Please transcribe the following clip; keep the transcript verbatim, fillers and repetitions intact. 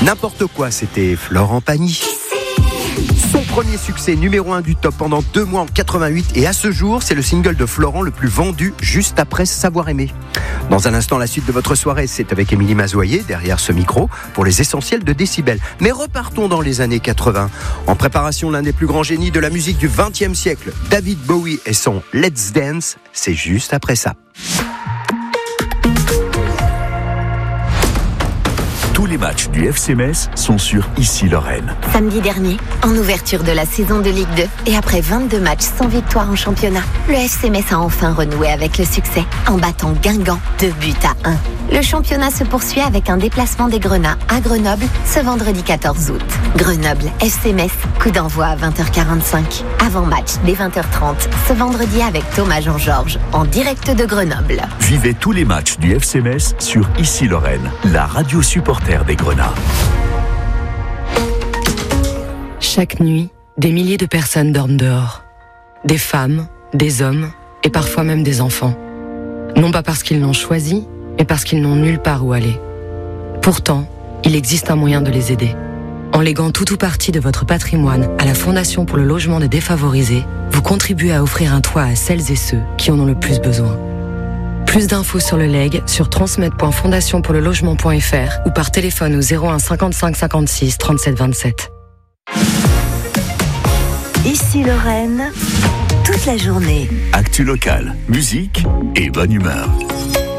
N'importe quoi, c'était Florent Pagny. Son premier succès numéro un du top pendant deux mois en quatre-vingt-huit et à ce jour, c'est le single de Florent le plus vendu juste après Savoir aimer. Dans un instant, la suite de votre soirée, c'est avec Émilie Mazoyer derrière ce micro pour les essentiels de Décibel. Mais repartons dans les années quatre-vingts. En préparation, l'un des plus grands génies de la musique du vingtième siècle, David Bowie et son Let's Dance, c'est juste après ça. Tous les matchs du F C Metz sont sur Ici Lorraine. Samedi dernier, en ouverture de la saison de Ligue deux, et après vingt-deux matchs sans victoire en championnat, le F C Metz a enfin renoué avec le succès, en battant Guingamp deux buts à un. Le championnat se poursuit avec un déplacement des Grenats à Grenoble ce vendredi quatorze août. Grenoble, F C Metz, coup d'envoi à vingt heures quarante-cinq. Avant-match dès vingt heures trente, ce vendredi avec Thomas Jean-Georges, en direct de Grenoble. Vivez tous les matchs du F C Metz sur Ici Lorraine, la radio supporter des Grenats. Chaque nuit, des milliers de personnes dorment dehors. Des femmes, des hommes et parfois même des enfants. Non pas parce qu'ils l'ont choisi, mais parce qu'ils n'ont nulle part où aller. Pourtant, il existe un moyen de les aider. En léguant tout ou partie de votre patrimoine à la Fondation pour le logement des défavorisés, vous contribuez à offrir un toit à celles et ceux qui en ont le plus besoin. Plus d'infos sur le legs sur transmettre point fondation pour le logement point f r ou par téléphone au zéro un cinquante-cinq cinquante-six trente-sept vingt-sept. Ici Lorraine, toute la journée. Actu locale, musique et bonne humeur.